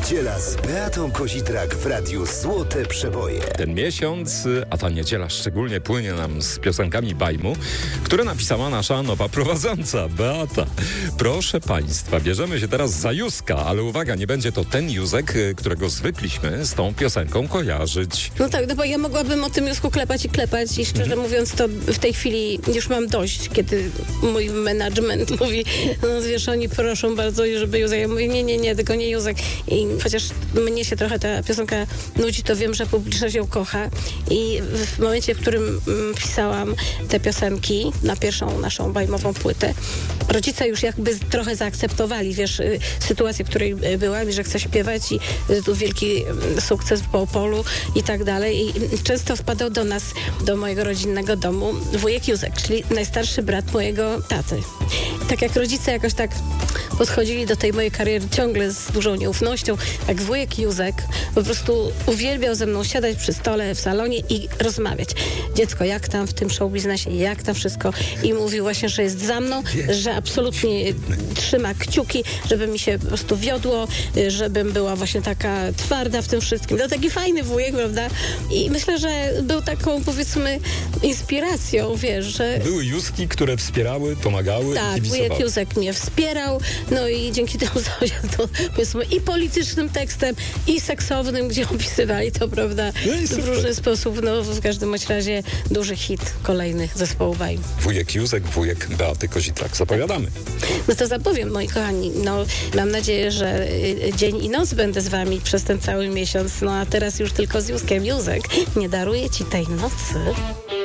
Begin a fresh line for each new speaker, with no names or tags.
Niedziela z Beatą Kozitrak w Radiu Złote Przeboje.
Ten miesiąc, a ta niedziela szczególnie płynie nam z piosenkami bajmu, które napisała nasza nowa prowadząca, Beata. Proszę Państwa, bierzemy się teraz za Józka, ale uwaga, nie będzie to ten Józek, którego zwykliśmy z tą piosenką kojarzyć.
No tak, no bo ja mogłabym o tym Józku klepać i szczerze mówiąc, to w tej chwili już mam dość, kiedy mój management mówi, no wiesz, oni proszą bardzo, żeby Józek. Ja mówię, nie, tylko nie Józek. I chociaż mnie się trochę ta piosenka nudzi, to wiem, że publiczność ją kocha. I w momencie, w którym pisałam te piosenki na pierwszą naszą bajmową płytę, rodzice już jakby trochę zaakceptowali, wiesz, sytuację, w której byłam i że chcę śpiewać i tu wielki sukces w Opolu i tak dalej. I często wpadał do nas, do mojego rodzinnego domu wujek Józek, czyli najstarszy brat mojego taty. Tak jak rodzice jakoś tak podchodzili do tej mojej kariery ciągle z dużą nieufnością, tak wujek Józek po prostu uwielbiał ze mną siadać przy stole w salonie i rozmawiać. Dziecko, jak tam w tym show biznesie, jak tam wszystko. I mówił właśnie, że jest za mną, że absolutnie trzyma kciuki, żeby mi się po prostu wiodło, żebym była właśnie taka twarda w tym wszystkim. To taki fajny wujek, prawda? I myślę, że był taką, powiedzmy, inspiracją, wiesz, że...
Były Józki, które wspierały, pomagały,
tak, wujek Józek mnie wspierał, no i dzięki temu to powiedzmy i politycznym tekstem, i seksownym, gdzie opisywali to, prawda, w różny sposób, no w każdym bądź razie duży hit kolejny zespołu bajm.
Wujek Józek, wujek Beaty Kozitrak. Zapowiadamy.
No to zapowiem, moi kochani, no mam nadzieję, że dzień i noc będę z wami przez ten cały miesiąc, no a teraz już tylko z Józkiem. Józek, nie daruję ci tej nocy.